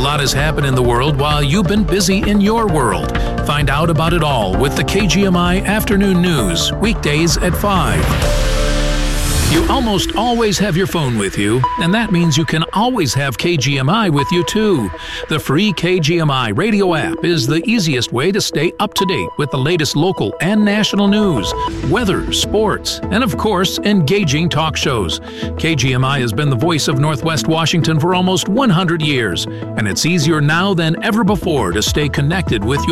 lot has happened in the world while you've been busy in your world. Find out about it all with the KGMI Afternoon News, weekdays at 5. You almost always have your phone with you, and that means you can always have KGMI with you too. The free KGMI radio app is the easiest way to stay up to date with the latest local and national news, weather, sports, and of course, engaging talk shows. KGMI has been the voice of Northwest Washington for almost 100 years, and it's easier now than ever before to stay connected with